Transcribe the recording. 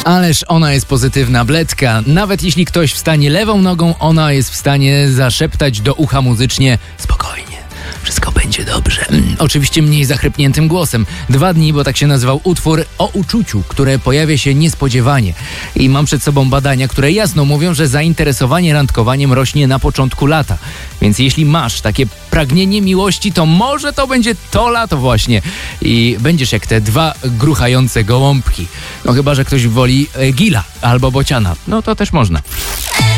Ależ ona jest pozytywna, Bledka. Nawet jeśli ktoś wstanie lewą nogą, ona jest w stanie zaszeptać do ucha muzycznie: spokojnie, wszystko będzie dobrze. Oczywiście mniej zachrypniętym głosem. 2 dni, bo tak się nazywał utwór o uczuciu, które pojawia się niespodziewanie. I mam przed sobą badania, które jasno mówią, że zainteresowanie randkowaniem rośnie na początku lata. Więc jeśli masz takie pragnienie miłości, to może to będzie to lato właśnie. I będziesz jak te 2 gruchające gołąbki. No chyba że ktoś woli gila albo bociana. No to też można.